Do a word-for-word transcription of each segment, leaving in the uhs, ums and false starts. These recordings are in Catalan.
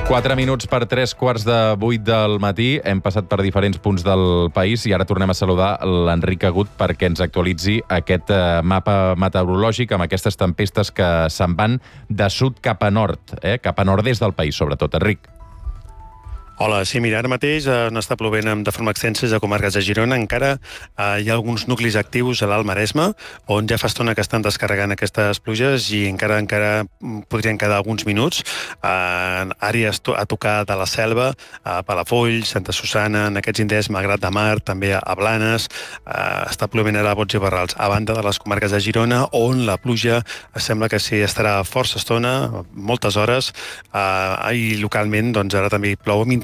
Quatre minuts per tres quarts de vuit del matí. Hem passat per diferents punts del país i ara tornem a saludar l'Enric Agut perquè ens actualitzi aquest mapa meteorològic amb aquestes tempestes que se'n van de sud cap a nord, eh? cap a nord-est del país, sobretot. Enric. Hola, sí, mira, ara mateix eh, no està plovent de forma extensa a comarques de Girona. Encara eh, hi ha alguns nuclis actius a l'Alt Maresme, on ja fa estona que estan descarregant aquestes pluges i encara encara podrien quedar alguns minuts. Eh, en àrees to a tocar de la Selva, a Palafolls, Santa Susana, en aquests indrets, Malgrat de Mar, també a Blanes, eh, està plovent ara a bots i barrals. A banda de les comarques de Girona, on la pluja sembla que sí estarà força estona, moltes hores, eh, i localment doncs, ara també plou amb intensitat.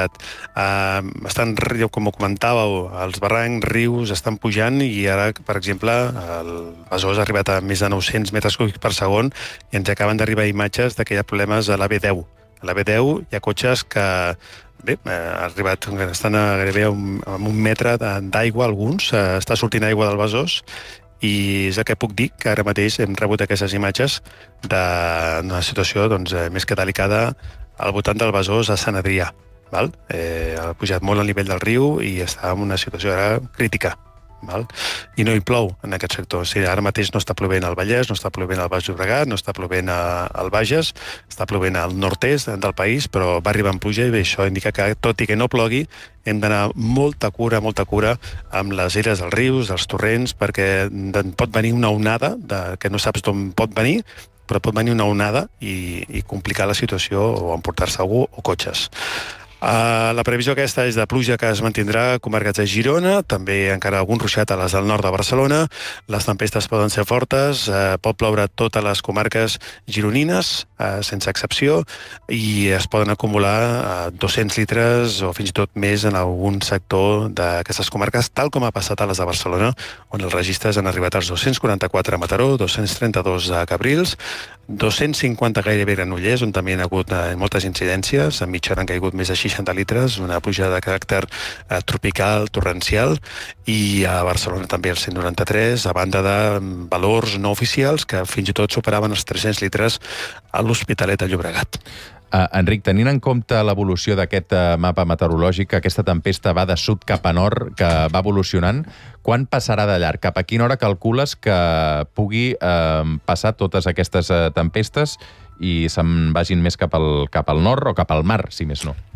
Uh, estan, com ho comentàveu, els barrancs, rius, estan pujant i ara, per exemple, el Besòs ha arribat a més de nou-cents metres cúbics per segon i ens acaben d'arribar imatges de que hi ha problemes a la B deu. A la B deu hi ha cotxes que bé, ha arribat, estan a gairebé un, amb un metre d'aigua, alguns, uh, està sortint aigua del Besòs i és el que puc dir, que ara mateix hem rebut aquestes imatges d'una situació doncs, més que delicada al voltant del Besòs a Sant Adrià. Val? Eh, ha pujat molt el nivell del riu i està en una situació ara crítica. Val? I no hi plou en aquest sector. O sigui, ara mateix no està plovent al Vallès, no està plovent al Baix Llobregat, no està plovent al Bages, està plovent al nord-est del país, però va arribar en pluja i bé, això indica que, tot i que no plogui, hem d'anar molta cura, molta cura amb les eres dels rius, dels torrents, perquè pot venir una onada de, que no saps d'on pot venir, però pot venir una onada i, i complicar la situació o emportar-se algú o cotxes. Uh, la previsió aquesta és de pluja que es mantindrà a comarques de Girona, també encara algun ruixat a les del nord de Barcelona. Les tempestes poden ser fortes, uh, pot ploure a totes les comarques gironines, uh, sense excepció, i es poden acumular uh, dos-cents litres o fins i tot més en algun sector d'aquestes comarques, tal com ha passat a les de Barcelona, on els registres han arribat als dos-cents quaranta-quatre a Mataró, dos-cents trenta-dos a Cabrils, dos-cents cinquanta gairebé a Granollers, on també hi ha hagut uh, moltes incidències, en mitjana han caigut més de seixanta litres, una pluja de caràcter eh, tropical, torrencial, i a Barcelona també el cent noranta-tres, a banda de valors no oficials que fins i tot superaven els tres-cents litres a l'Hospitalet de Llobregat. Uh, Enric, tenint en compte l'evolució d'aquest uh, mapa meteorològic, aquesta tempesta va de sud cap a nord, que va evolucionant, quan passarà de llarg? Cap a quina hora calcules que pugui uh, passar totes aquestes uh, tempestes i se'n vagin més cap al, cap al nord o cap al mar, si més no?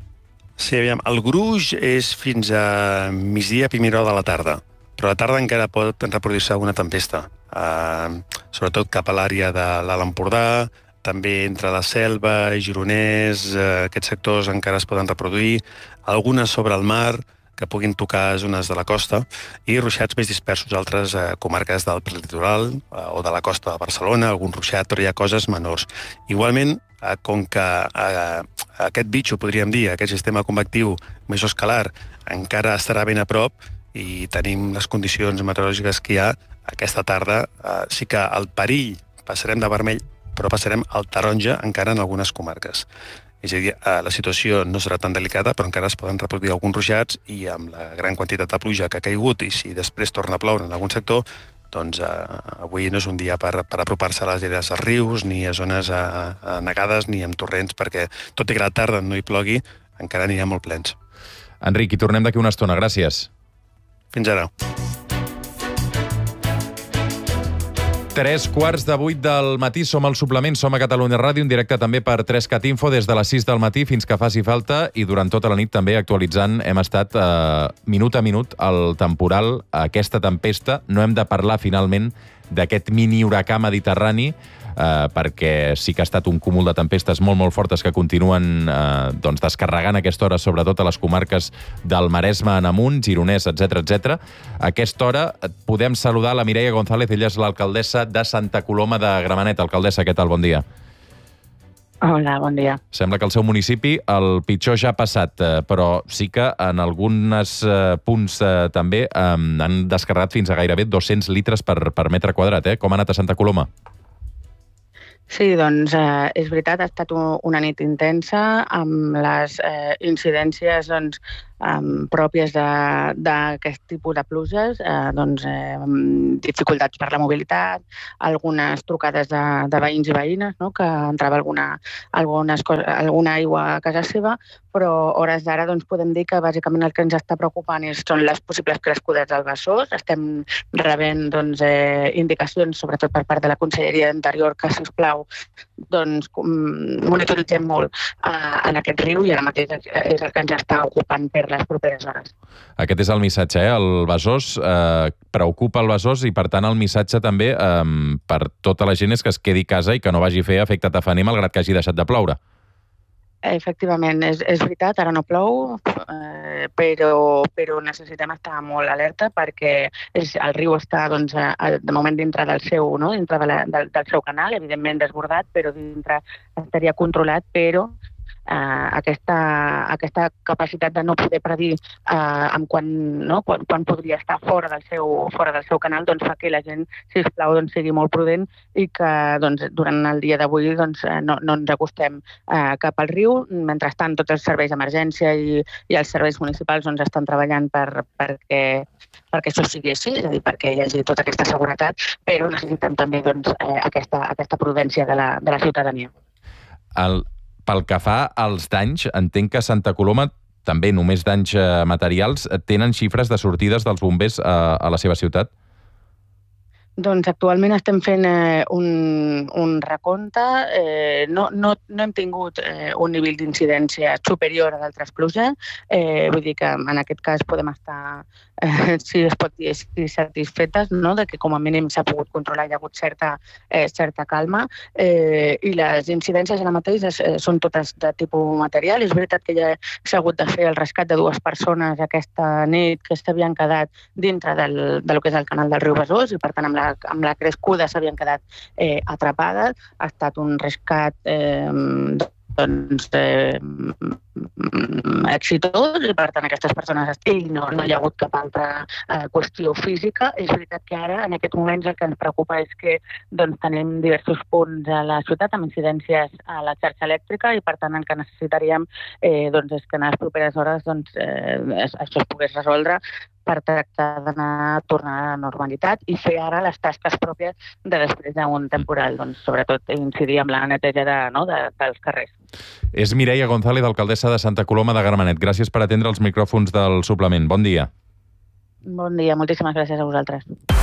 Sí, aviam, el gruix és fins a migdia, primera hora de la tarda, però a la tarda encara pot reproduir-se alguna tempesta, uh, sobretot cap a l'àrea de l'Alt Empordà, també entre la Selva i Gironès, uh, aquests sectors encara es poden reproduir, algunes sobre el mar, que puguin tocar zones de la costa, i ruixats més dispersos a altres eh, comarques del prelitoral eh, o de la costa de Barcelona, algun ruixat, però hi ha coses menors. Igualment, eh, com que eh, aquest bitxo, podríem dir, aquest sistema convectiu mesoescalar, encara estarà ben a prop i tenim les condicions meteorològiques que hi ha, aquesta tarda eh, sí que el perill passarem de vermell, però passarem al taronja encara en algunes comarques. És a dir, la situació no serà tan delicada, però encara es poden reproduir alguns ruixats i amb la gran quantitat de pluja que ha caigut i si després torna a ploure en algun sector, doncs eh, avui no és un dia per, per apropar-se a les eres dels rius, ni a zones eh, negades, ni amb torrents, perquè tot i que la tarda no hi plogui, encara n'hi ha molt plens. Enric, i tornem d'aquí una estona. Gràcies. Fins ara. Tres quarts de vuit del matí, som al suplement, som a Catalunya Ràdio, en directe també per tres cat info, des de les sis del matí fins que faci falta, i durant tota la nit també actualitzant, hem estat eh, minut a minut el temporal, aquesta tempesta. No hem de parlar finalment d'aquest mini huracà mediterrani, eh, perquè sí que ha estat un cúmul de tempestes molt, molt fortes que continuen eh, doncs descarregant a aquesta hora, sobretot a les comarques del Maresme en amunt, Gironès, etcètera, etcètera. A aquesta hora podem saludar la Mireia González, ella és l'alcaldessa de Santa Coloma de Gramenet. Alcaldessa, què tal? Bon dia. Hola, bon dia. Sembla que al seu municipi el pitjor ja ha passat, però sí que en alguns punts també han descarregat fins a gairebé dos-cents litres per, per metre quadrat. Eh? Com ha anat a Santa Coloma? Sí, doncs eh, és veritat, ha estat una nit intensa amb les eh, incidències doncs, um, pròpies d'aquest tipus de pluges, eh, doncs, eh, dificultats per la mobilitat, algunes trucades de, de veïns i veïnes, no?, que entrava alguna, algunes coses, alguna aigua a casa seva, però hores d'ara doncs, podem dir que bàsicament el que ens està preocupant és, són les possibles crescudes del Besòs. Estem rebent doncs, eh, indicacions, sobretot per part de la Conselleria d'Interior, que, si us plau, doncs, monitoritzem molt eh, en aquest riu, i ara mateix és el que ens està ocupant per les properes hores. Aquest és el missatge, eh? El Besòs, eh, preocupa el Besòs, i per tant el missatge també eh, per tota la gent és que es quedi a casa i que no vagi a fer efecte tafaner malgrat que hagi deixat de ploure. Efectivament, és, és veritat, ara no plou, eh, però, però necessitem estar molt alerta perquè és, el riu està doncs, de moment dintre del seu, no? dintre de la, del, del seu canal, evidentment desbordat, però dintre estaria controlat, però Uh, aquesta, aquesta capacitat de no poder predir uh, amb quan, no? quan, quan podria estar fora del seu, fora del seu canal, doncs fa que la gent, sisplau, doncs, sigui molt prudent i que doncs, durant el dia d'avui doncs, no, no ens acostem uh, cap al riu. Mentrestant, tots els serveis d'emergència i, i els serveis municipals doncs, estan treballant per, perquè, perquè això sigui així, és a dir, perquè hi hagi tota aquesta seguretat, però necessitem també doncs, eh, aquesta, aquesta prudència de la, de la ciutadania. El... Pel que fa als danys, entenc que a Santa Coloma, també només danys materials, tenen xifres de sortides dels bombers a, a la seva ciutat? Doncs actualment estem fent eh, un, un recompte. Eh, no, no, no hem tingut eh, un nivell d'incidència superior a d'altres pluges. Eh, vull dir que en aquest cas podem estar, eh, si es pot dir, satisfetes, no?, de que com a mínim s'ha pogut controlar, hi ha hagut certa, eh, certa calma. Eh, I les incidències ara mateix eh, són totes de tipus material. És veritat que ja s'ha hagut de fer el rescat de dues persones aquesta nit que s'havien quedat dintre del, del que és el canal del riu Besòs i, per tant, amb la amb la crescuda s'havien quedat eh, atrapades. Ha estat un rescat eh, doncs, eh, exitós, i per tant aquestes persones i no, no hi ha hagut cap altra eh, qüestió física. És veritat que ara, en aquest moment, el que ens preocupa és que doncs, tenim diversos punts a la ciutat amb incidències a la xarxa elèctrica, i per tant el que necessitaríem eh, doncs, és que en les properes hores doncs, eh, això es pogués resoldre per tractar d'anar a tornar a la normalitat i fer ara les tasques pròpies de després d'un temporal, doncs, sobretot incidir amb la neteja de, no, de, dels carrers. És Mireia González, alcaldessa de Santa Coloma de Gramenet. Gràcies per atendre els micròfons del suplement. Bon dia. Bon dia, moltíssimes gràcies a vosaltres.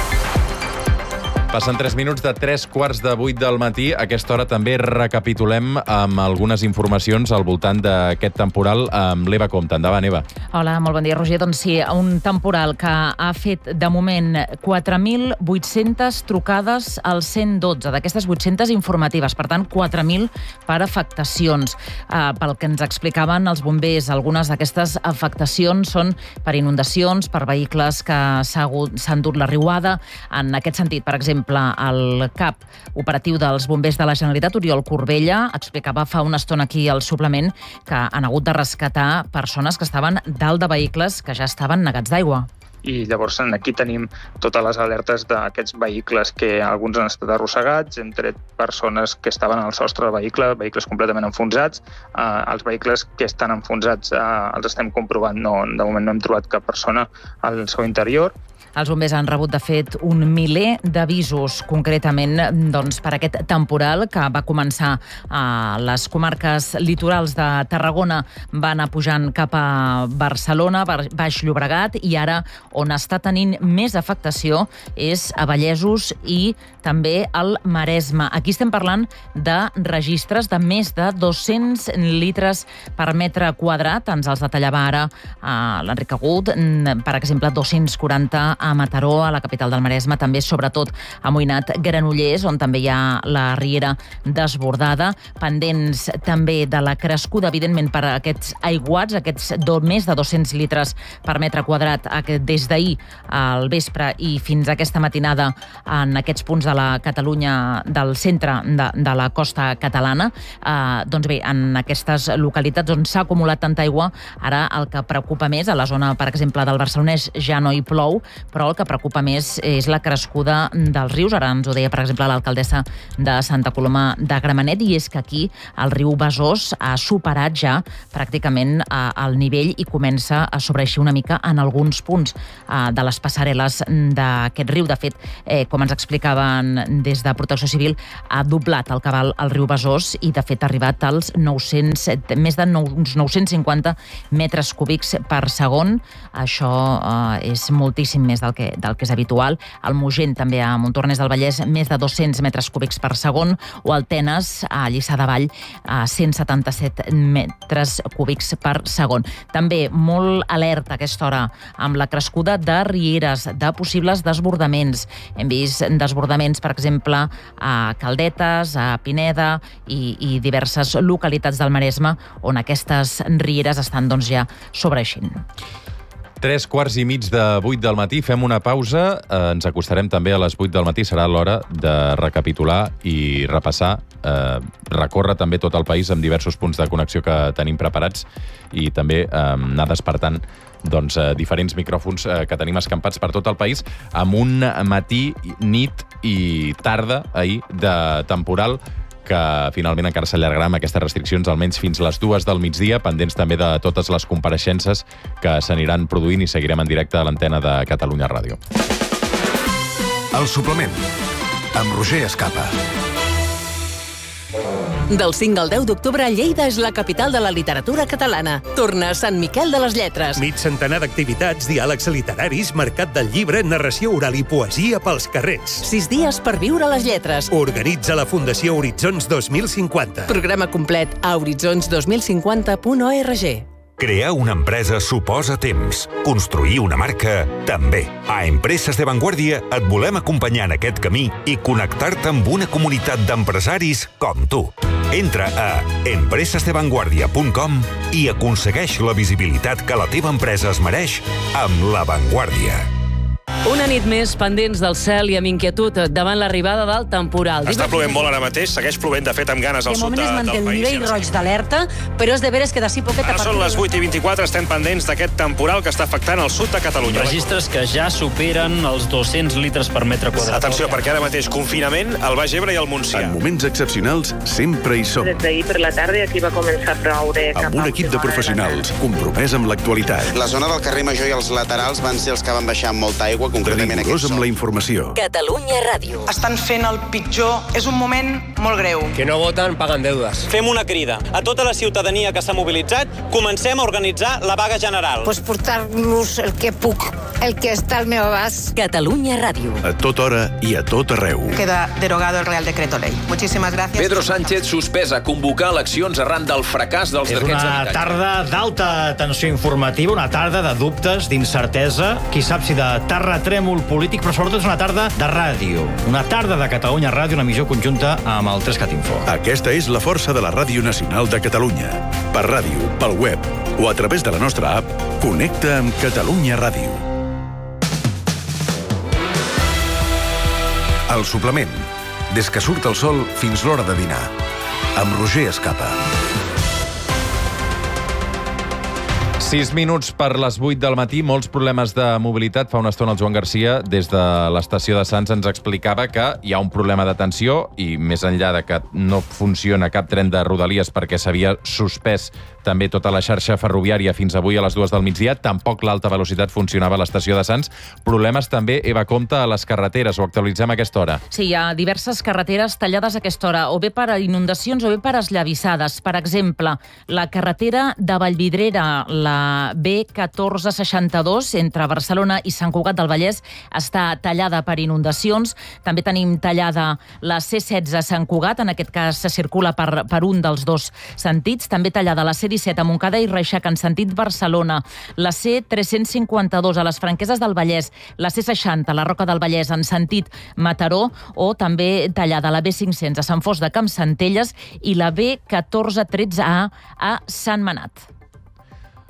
Passen tres minuts de tres quarts de vuit del matí. A aquesta hora també recapitulem amb algunes informacions al voltant d'aquest temporal amb l'Eva Compte. Endavant, Eva. Hola, molt bon dia, Roger. Doncs sí, un temporal que ha fet de moment quatre mil vuit-centes trucades al cent dotze, d'aquestes vuit-centes informatives, per tant, quatre mil per afectacions. Uh, pel que ens explicaven els bombers, algunes d'aquestes afectacions són per inundacions, per vehicles que s'han dut la riuada. En aquest sentit, per exemple, el cap operatiu dels bombers de la Generalitat, Oriol Corbella, explicava fa una estona aquí al suplement que han hagut de rescatar persones que estaven dalt de vehicles que ja estaven negats d'aigua. I llavors aquí tenim totes les alertes d'aquests vehicles que alguns han estat arrossegats, hem tret persones que estaven al sostre del vehicle, vehicles completament enfonsats. Eh, els vehicles que estan enfonsats eh, els estem comprovant, no, de moment no hem trobat cap persona al seu interior. Els bombers han rebut, de fet, un miler d'avisos, concretament doncs, per aquest temporal que va començar a les comarques litorals de Tarragona, va anar pujant cap a Barcelona, Baix Llobregat, i ara on està tenint més afectació és a Vallesos i també al Maresme. Aquí estem parlant de registres de més de dos-cents litres per metre quadrat. Ens els detallava ara l'Enric Agut, per exemple, dos-cents quaranta a Mataró, a la capital del Maresme, també sobretot amoïnat Granollers, on també hi ha la riera desbordada, pendents també de la crescuda, evidentment, per aquests aiguats, aquests do, més de dos-cents litres per metre quadrat des d'ahir al vespre i fins aquesta matinada en aquests punts de la Catalunya del centre de, de la costa catalana. Eh, doncs bé, en aquestes localitats on s'ha acumulat tanta aigua, ara el que preocupa més, a la zona, per exemple, del Barcelonès ja no hi plou, però el que preocupa més és la crescuda dels rius. Ara ens ho deia, per exemple, l'alcaldessa de Santa Coloma de Gramenet, i és que aquí el riu Besòs ha superat ja pràcticament el nivell i comença a sobreeixir una mica en alguns punts de les passarel·les d'aquest riu. De fet, eh, com ens explicaven des de Protecció Civil, ha doblat el cabal al riu Besòs i, de fet, ha arribat als nou-cents, més de nou, uns nou-cents cinquanta metres cúbics per segon. Això eh, és moltíssim més del que, del que és habitual. El Mogent, també a Montornès del Vallès, més de dos-cents metres cúbics per segon, o el Tenes, a Lliçà de Vall, a cent setanta-set metres cúbics per segon. També molt alerta a aquesta hora amb la crescuda de rieres, de possibles desbordaments. Hem vist desbordaments, per exemple, a Caldetes, a Pineda i, i diverses localitats del Maresme on aquestes rieres estan doncs, ja sobreeixint. Tres quarts i mig de vuit del matí, fem una pausa, eh, ens acostarem també a les vuit del matí, serà l'hora de recapitular i repassar, eh, recórrer també tot el país amb diversos punts de connexió que tenim preparats i també eh, anar despertant doncs, eh, diferents micròfons eh, que tenim escampats per tot el país, amb un matí, nit i tarda ahir de temporal que finalment encara s'allargarà amb aquestes restriccions almenys fins les dues del migdia, pendents també de totes les compareixences que s'aniran produint i seguirem en directe a l'antena de Catalunya Ràdio. El suplement, amb Roger Escapa. Del cinc al deu d'octubre, Lleida és la capital de la literatura catalana. Torna a Sant Miquel de les Lletres. Mig centenar d'activitats, diàlegs literaris, mercat del llibre, narració oral i poesia pels carrers. Sis dies per viure les lletres. Organitza la Fundació Horitzons dos mil cinquanta. Programa complet a horitzons dos mil cinquanta punt org. Crear una empresa suposa temps. Construir una marca, també. A Empreses de Vanguardia et volem acompanyar en aquest camí i connectar-te amb una comunitat d'empresaris com tu. Entra a empreses de vanguardia punt com i aconsegueix la visibilitat que la teva empresa es mereix amb La Vanguardia. Una nit més pendents del cel i amb inquietud davant l'arribada del temporal. Està plovent molt ara mateix, segueix plovent, de fet, amb ganes al sud del país. De moment es manté el nivell roig d'alerta, però és de veres que d'ací poquet... Ara són les vuit i vint-i-quatre, estem pendents d'aquest temporal que està afectant el sud de Catalunya. Registres que ja superen els dos-cents litres per metre quadrat. Atenció, perquè ara mateix confinament al Baix Ebre i al Montsià. En moments excepcionals sempre hi som. Des d'ahir per la tarda aquí va començar a ploure. Amb un equip de professionals compromès amb l'actualitat. La zona del carrer Major i els laterals van ser els que van baixar amb molta aigua, concretament aquest amb la informació. Catalunya Ràdio. Estan fent el pitjor. És un moment molt greu. Que no voten, paguen deudes. Fem una crida a tota la ciutadania que s'ha mobilitzat. Comencem a organitzar la vaga general. Pues portar-los el que puc, el que està al meu abast. Catalunya Ràdio. A tota hora i a tot arreu. Queda derogado el Real Decreto Ley. Muchísimas gracias. Pedro Sánchez suspès a convocar eleccions arran del fracàs dels decrets És sanitaris. una tarda d'alta tensió informativa, una tarda de dubtes, d'incertesa, qui sap si de terratrèmol polític, però sobretot és una tarda de ràdio. Una tarda de Catalunya Ràdio, una emissió conjunta amb el tres cat info. Aquesta és la força de la Ràdio Nacional de Catalunya. Per ràdio, pel web o a través de la nostra app, connecta amb Catalunya Ràdio. El suplement. Des que surt el sol fins l'hora de dinar. Amb Roger Escapa. Sis minuts per les vuit del matí, molts problemes de mobilitat. Fa una estona el Joan Garcia, des de l'estació de Sants, ens explicava que hi ha un problema de tensió i més enllà de que no funciona cap tren de Rodalies perquè s'havia suspès també tota la xarxa ferroviària fins avui a les dues del migdia, tampoc l'alta velocitat funcionava a l'estació de Sants. Problemes també, Eva, compte a les carreteres, ho actualitzem a aquesta hora. Sí, hi ha diverses carreteres tallades a aquesta hora, o bé per inundacions o bé per esllavissades. Per exemple, la carretera de Vallvidrera, la B catorze seixanta-dos, entre Barcelona i Sant Cugat del Vallès, està tallada per inundacions. També tenim tallada la C setze a Sant Cugat, en aquest cas se circula per, per un dels dos sentits. També tallada la C disset a Montcada i Reixac en sentit Barcelona, la C tres-cents cinquanta-dos a les Franqueses del Vallès, la C seixanta a la Roca del Vallès en sentit Mataró, o també tallada la B cinc-cents a Sant Fost de Campsentelles i la B catorze tretze A a Sant Manat.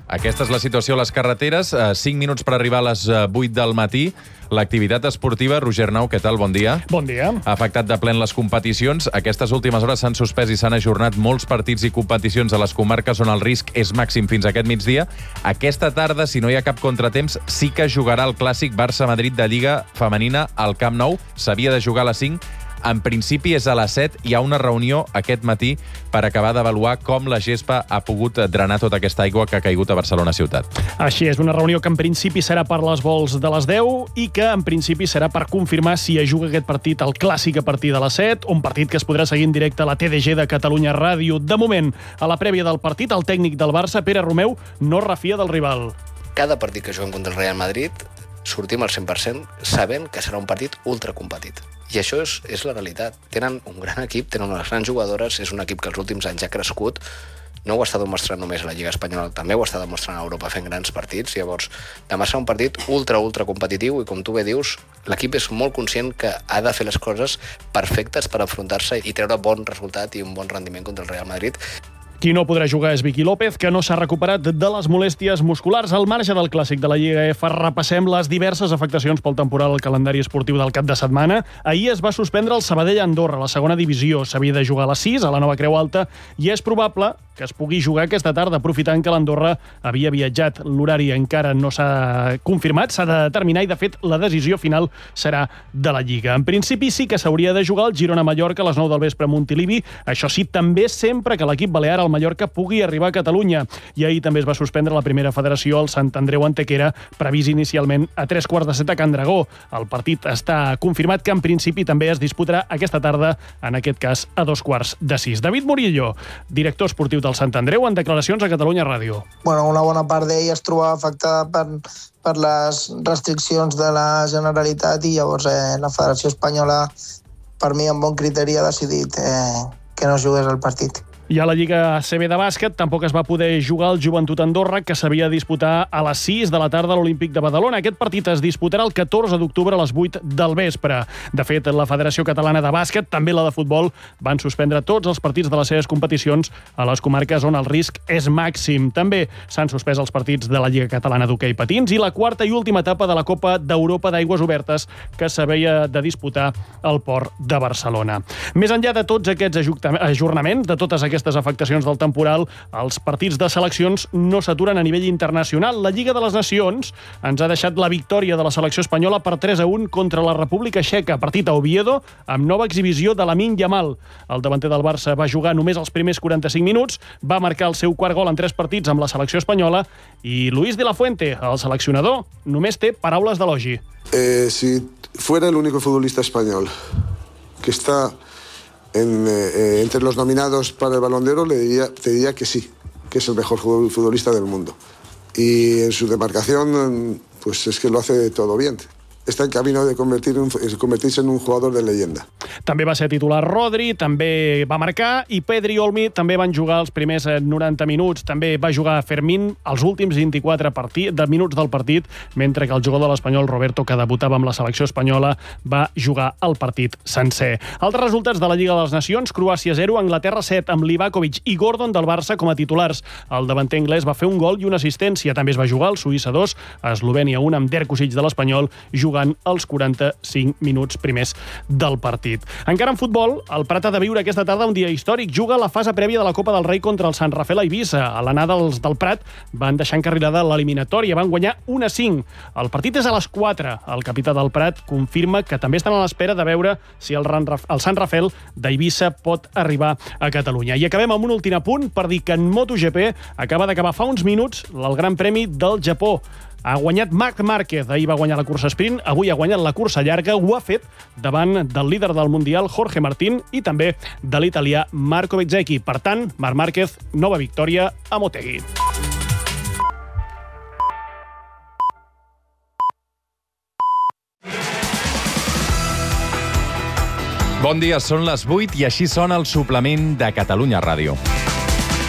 Aquesta és la situació a les carreteres. cinc minuts per arribar a les vuit del matí. L'activitat esportiva, Roger Nau, què tal? Bon dia. Bon dia. Ha afectat de plen les competicions. Aquestes últimes hores s'han suspès i s'han ajornat molts partits i competicions a les comarques on el risc és màxim fins a aquest migdia. Aquesta tarda, si no hi ha cap contratemps, sí que jugarà el clàssic Barça-Madrid de Lliga Femenina al Camp Nou. S'havia de jugar a les cinc. En principi és a les set. Hi ha una reunió aquest matí per acabar d'avaluar com la gespa ha pogut drenar tota aquesta aigua que ha caigut a Barcelona ciutat. Així és, una reunió que en principi serà per les vols de les deu i que en principi serà per confirmar si es juga aquest partit, el clàssic, a partir de les set, un partit que es podrà seguir en directe a la T D G de Catalunya Ràdio. De moment, a la prèvia del partit, el tècnic del Barça, Pere Romeu, no refia del rival. Cada partit que juguem contra el Real Madrid sortim al cent per cent sabent que serà un partit ultracompetit. I això és, és la realitat. Tenen un gran equip, tenen unes grans jugadores, és un equip que els últims anys ha crescut, no ho està demostrant només a la Lliga Espanyola, també ho està demostrant a Europa fent grans partits. Llavors, demà serà un partit ultra, ultra competitiu i, com tu bé dius, l'equip és molt conscient que ha de fer les coses perfectes per enfrontar-se i treure bon resultat i un bon rendiment contra el Real Madrid. Qui no podrà jugar és Vicky López, que no s'ha recuperat de les molèsties musculars. Al marge del clàssic de la Lliga F, repassem les diverses afectacions pel temporal al calendari esportiu del cap de setmana. Ahir es va suspendre el Sabadell-Andorra, la segona divisió. S'havia de jugar a les sis, a la nova Creu Alta, i és probable que es pugui jugar aquesta tarda, aprofitant que l'Andorra havia viatjat. L'horari encara no s'ha confirmat, s'ha de determinar i, de fet, la decisió final serà de la Lliga. En principi, sí que s'hauria de jugar el Girona-Mallorca a les nou del vespre a Montilivi. Això sí, també sempre que l'equip balear, el Mallorca, pugui arribar a Catalunya. I ahir també es va suspendre la primera federació al Sant Andreu Antequera, previst inicialment a tres quarts de set a Can Dragó. El partit està confirmat que en principi també es disputarà aquesta tarda, en aquest cas a dos quarts de sis. David Murillo, director esportiu del Sant Andreu, en declaracions a Catalunya Ràdio. Bueno, una bona part d'ell es trobava afectada per, per les restriccions de la Generalitat i llavors eh, la Federació Espanyola, per mi amb bon criteri, ha decidit eh, que no jugués el partit. I a la Lliga A C B de bàsquet tampoc es va poder jugar el Joventut Andorra, que s'havia de disputar a les sis de la tarda a l'Olímpic de Badalona. Aquest partit es disputarà el catorze d'octubre a les vuit del vespre. De fet, la Federació Catalana de Bàsquet, també la de futbol, van suspendre tots els partits de les seves competicions a les comarques on el risc és màxim. També s'han suspès els partits de la Lliga Catalana d'Hoquei Patins i la quarta i última etapa de la Copa d'Europa d'Aigües Obertes, que s'havia de disputar al Port de Barcelona. Més enllà de tots aquests ajornaments, de totes aquestes aquestes afectacions del temporal, els partits de seleccions no s'aturen a nivell internacional. La Lliga de les Nacions ens ha deixat la victòria de la selecció espanyola per tres a un contra la República Txeca, partit a Oviedo, amb nova exhibició de Lamine Yamal. El davanter del Barça va jugar només els primers quaranta-cinc minuts, va marcar el seu quart gol en tres partits amb la selecció espanyola i Luis de la Fuente, el seleccionador, només té paraules d'elogi. Eh, si fuera el único futbolista español que está En, eh, entre los nominados para el Balón de Oro, le diría, te diría que sí, que es el mejor futbolista del mundo. Y en su demarcación, pues es que lo hace todo bien. Està en camino de convertir un, convertir-se en un jugador de leyenda. També va ser titular Rodri, també va marcar, i Pedri i Olmi també van jugar els primers noranta minuts. També va jugar Fermín els últims vint-i-quatre partit, de minuts del partit, mentre que el jugador de l'Espanyol, Roberto, que debutava amb la selecció espanyola, va jugar el partit sencer. Altres resultats de la Lliga de les Nacions: Croàcia zero, Anglaterra set, amb Livakovic i Gordon del Barça com a titulars. El davanter anglès va fer un gol i una assistència. També es va jugar el Suïssa dos, a Eslovènia un, amb Derkosic de l'Espanyol, jugant els quaranta-cinc minuts primers del partit. Encara en futbol, el Prat ha de viure aquesta tarda un dia històric. Juga la fase prèvia de la Copa del Rei contra el Sant Rafel a Eivissa. A l'anada els del Prat van deixar encarrilada l'eliminatòria, van guanyar un a cinc. El partit és a les quatre. El capità del Prat confirma que també estan a l'espera de veure si el, el Sant Rafel d'Eivissa pot arribar a Catalunya. I acabem amb un últim apunt per dir que en MotoGP acaba d'acabar fa uns minuts el Gran Premi del Japó. Ha guanyat Marc Márquez, ahir va guanyar la cursa sprint, avui ha guanyat la cursa llarga, ho ha fet davant del líder del Mundial, Jorge Martín, i també de l'italià Marco Bezzecchi. Per tant, Marc Márquez, nova victòria a Motegi. Bon dia, són les vuit i així sona el suplement de Catalunya Ràdio.